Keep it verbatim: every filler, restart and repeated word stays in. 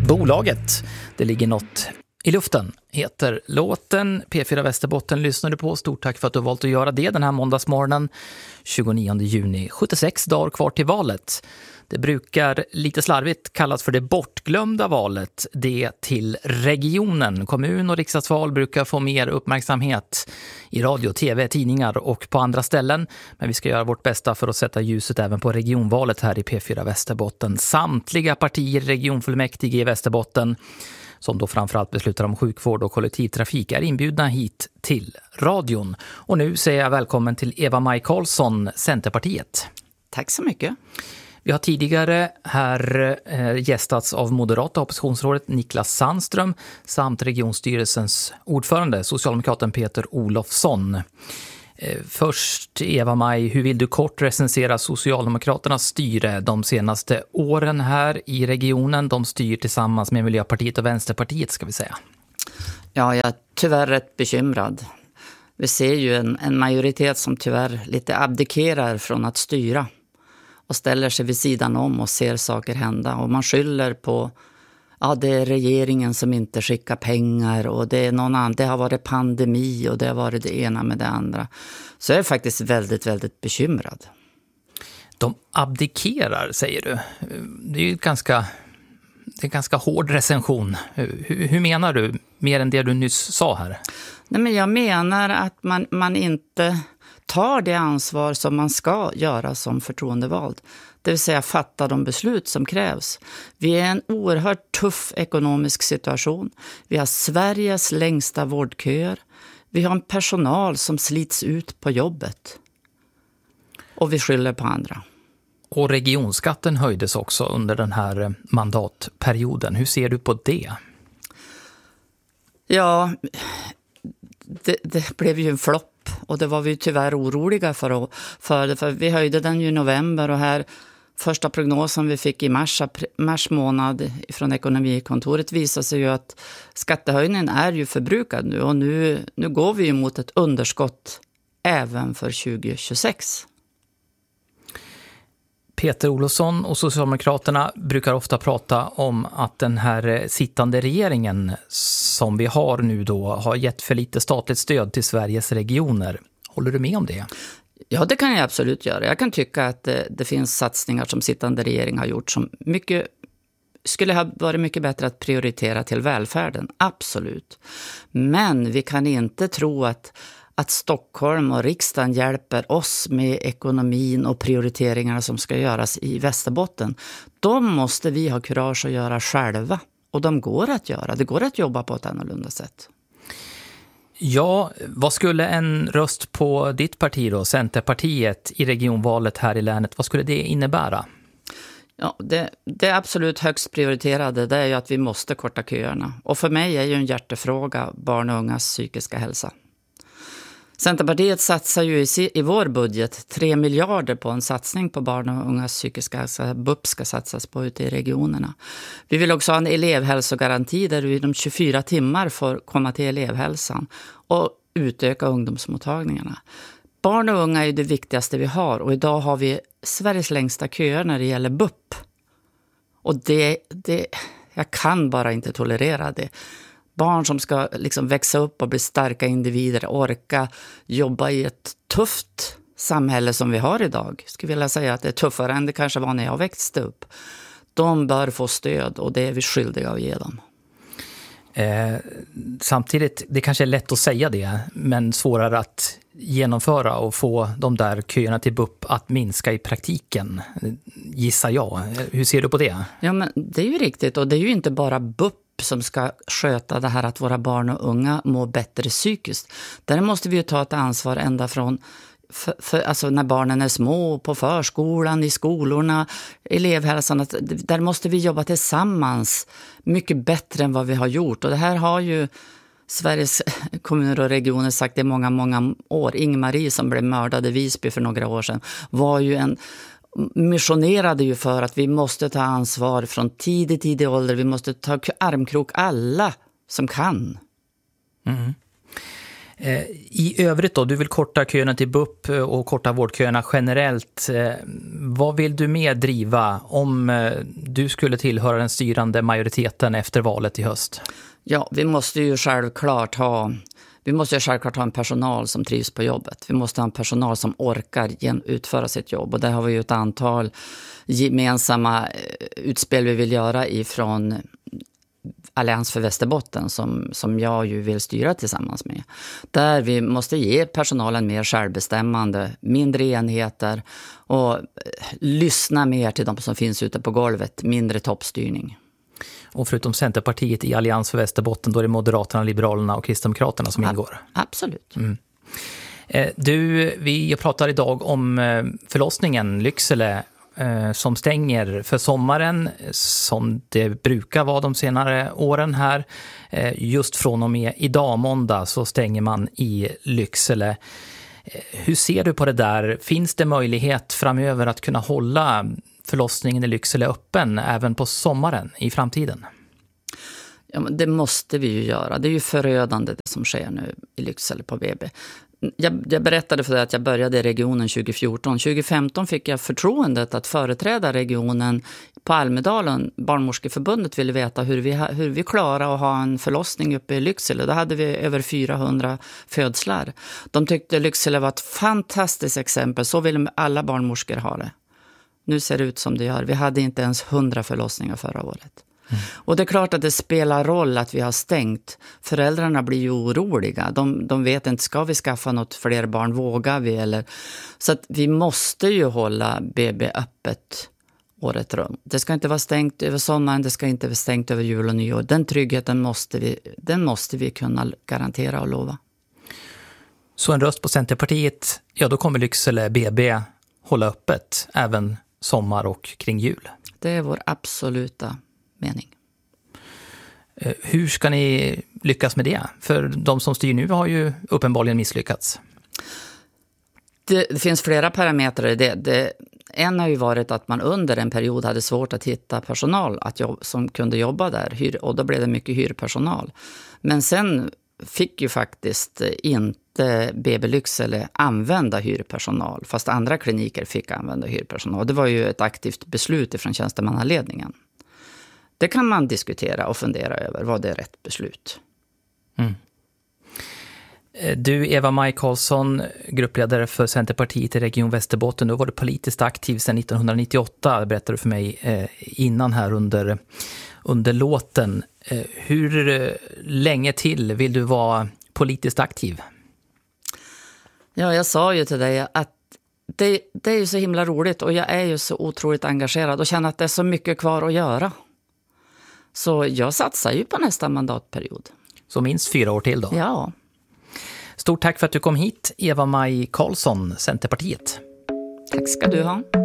Bolaget, det ligger något i luften, heter låten. P fyra Västerbotten lyssnar du på. Stort tack för att du har valt att göra det den här måndagsmorgonen. tjugonionde juni, sjuttiosex dagar kvar till valet. Det brukar lite slarvigt kallas för det bortglömda valet. Det till regionen. Kommun- och riksdagsval brukar få mer uppmärksamhet i radio, tv, tidningar och på andra ställen. Men vi ska göra vårt bästa för att sätta ljuset även på regionvalet här i P fyra Västerbotten. Samtliga partier i regionfullmäktige i Västerbotten, som då framförallt beslutar om sjukvård och kollektivtrafik, är inbjudna hit till radion. Och nu säger jag välkommen till Eva-Maj Karlsson, Centerpartiet. Tack så mycket. Vi har tidigare här eh, gästats av moderata oppositionsrådet Niklas Sandström samt regionstyrelsens ordförande, socialdemokraten Peter Olofsson. Eh, först, Eva-Maj, hur vill du kort recensera Socialdemokraternas styre de senaste åren här i regionen? De styr tillsammans med Miljöpartiet och Vänsterpartiet, ska vi säga. Ja, jag är tyvärr rätt bekymrad. Vi ser ju en, en majoritet som tyvärr lite abdikerar från att styra och ställer sig vid sidan om och ser saker hända. Och man skyller på ja, det är regeringen som inte skickar pengar och det är någon annan, det har varit pandemi och det har varit det ena med det andra. Så jag är faktiskt väldigt, väldigt bekymrad. De abdikerar, säger du. Det är ju ganska, det är en ganska hård recension. Hur, hur menar du? Mer än det du nyss sa här. Nej, men jag menar att man, man inte tar det ansvar som man ska göra som förtroendevald. Det vill säga fatta de beslut som krävs. Vi är i en oerhört tuff ekonomisk situation. Vi har Sveriges längsta vårdköer. Vi har en personal som slits ut på jobbet. Och vi skyller på andra. Och regionskatten höjdes också under den här mandatperioden. Hur ser du på det? Ja, det, det blev ju en flopp. Och det var vi tyvärr oroliga för, för, för vi höjde den ju i november och här första prognosen vi fick i mars, mars månad från ekonomikontoret visade sig ju att skattehöjningen är ju förbrukad nu och nu, nu går vi ju mot ett underskott även för tjugo tjugosex. Peter Olofsson och Socialdemokraterna brukar ofta prata om att den här sittande regeringen som vi har nu då har gett för lite statligt stöd till Sveriges regioner. Håller du med om det? Ja, det kan jag absolut göra. Jag kan tycka att det, det finns satsningar som sittande regering har gjort som mycket, skulle ha varit mycket bättre att prioritera till välfärden. Absolut. Men vi kan inte tro att att Stockholm och riksdagen hjälper oss med ekonomin och prioriteringarna som ska göras i Västerbotten. De måste vi ha kurage att göra själva. Och de går att göra. Det går att jobba på ett annorlunda sätt. Ja, vad skulle en röst på ditt parti då, Centerpartiet, i regionvalet här i länet, vad skulle det innebära? Ja, det, det absolut högst prioriterade det är ju att vi måste korta köerna. Och för mig är ju en hjärtefråga barn och ungas psykiska hälsa. Centerpartiet satsar ju i, i vår budget tre miljarder på en satsning på barn och ungas psykiska hälsa. B U P ska satsas på ute i regionerna. Vi vill också ha en elevhälsogaranti där du inom tjugofyra timmar får komma till elevhälsan och utöka ungdomsmottagningarna. Barn och unga är det viktigaste vi har och idag har vi Sveriges längsta köer när det gäller B U P. Och det, det, jag kan bara inte tolerera det. Barn som ska liksom växa upp och bli starka individer, orka jobba i ett tufft samhälle som vi har idag. Jag skulle vilja säga att det är tuffare än det kanske var när jag växte upp. De bör få stöd och det är vi skyldiga att ge dem. Eh, samtidigt, det kanske är lätt att säga det, men svårare att genomföra och få de där köerna till B U P att minska i praktiken, gissar jag. Hur ser du på det? Ja, men det är ju riktigt och det är ju inte bara B U P som ska sköta det här att våra barn och unga mår bättre psykiskt. Där måste vi ju ta ett ansvar ända från för, för, alltså när barnen är små, på förskolan, i skolorna, elevhälsan. Att, där måste vi jobba tillsammans mycket bättre än vad vi har gjort. Och det här har ju Sveriges kommuner och regioner sagt i många, många år. Ingmarie som blev mördad i Visby för några år sedan var ju en missionerade ju för att vi måste ta ansvar från tidig, tidig ålder. Vi måste ta armkrok alla som kan. Mm. I övrigt då, du vill korta köerna till B U P och korta vårdköerna generellt. Vad vill du mer driva om du skulle tillhöra den styrande majoriteten efter valet i höst? Ja, vi måste ju självklart ha, vi måste ju självklart ha en personal som trivs på jobbet. Vi måste ha en personal som orkar utföra sitt jobb. Och där har vi ju ett antal gemensamma utspel vi vill göra ifrån Allians för Västerbotten som, som jag ju vill styra tillsammans med. Där vi måste ge personalen mer självbestämmande, mindre enheter och lyssna mer till de som finns ute på golvet, mindre toppstyrning. Och förutom Centerpartiet i Allians för Västerbotten, då är det Moderaterna, Liberalerna och Kristdemokraterna som ingår. Absolut. Mm. Du, vi pratar idag om förlossningen Lycksele som stänger för sommaren, som det brukar vara de senare åren här. Just från och med idag måndag så stänger man i Lycksele. Hur ser du på det där? Finns det möjlighet framöver att kunna hålla förlossningen i Lycksele öppen även på sommaren i framtiden? Ja, men det måste vi ju göra. Det är ju förödande det som sker nu i Lycksele på B B. Jag, jag berättade för dig att jag började i regionen tjugo fjorton. tjugo femton fick jag förtroendet att företräda regionen på Almedalen. Barnmorskeförbundet ville veta hur vi, hur vi klarar att ha en förlossning uppe i Lycksele. Då hade vi över fyrahundra födslar. De tyckte Lycksele var ett fantastiskt exempel. Så vill alla barnmorskor ha det. Nu ser det ut som det gör. Vi hade inte ens hundra förlossningar förra året. Mm. Och det är klart att det spelar roll att vi har stängt. Föräldrarna blir ju oroliga. De, de vet inte, ska vi skaffa något fler barn? Vågar vi? Eller? Så att vi måste ju hålla B B öppet året runt. Det ska inte vara stängt över sommaren. Det ska inte vara stängt över jul och nyår. Den tryggheten måste vi, den måste vi kunna garantera och lova. Så en röst på Centerpartiet, ja då kommer Lycksele B B hålla öppet även sommar och kring jul. Det är vår absoluta mening. Hur ska ni lyckas med det? För de som styr nu har ju uppenbarligen misslyckats. Det, det finns flera parametrar i det. det. En har ju varit att man under en period hade svårt att hitta personal att jobb, som kunde jobba där. Hyr, och då blev det mycket hyrpersonal. Men sen fick ju faktiskt inte B B Lycksele använda hyrpersonal. Fast andra kliniker fick använda hyrpersonal. Det var ju ett aktivt beslut från tjänstemannaledningen. Det kan man diskutera och fundera över. Vad det är rätt beslut? Mm. Du, Eva-Maj Karlsson, gruppledare för Centerpartiet i Region Västerbotten. Du har varit politiskt aktiv sedan nittonhundranittioåtta, berättade du för mig eh, innan här under, under låten. Eh, hur länge till vill du vara politiskt aktiv? Ja, jag sa ju till dig att det, det är ju så himla roligt och jag är ju så otroligt engagerad och känner att det är så mycket kvar att göra. Så jag satsar ju på nästa mandatperiod. Så minst fyra år till då? Ja. Stort tack för att du kom hit, Eva-Maj Karlsson, Centerpartiet. Tack ska du ha.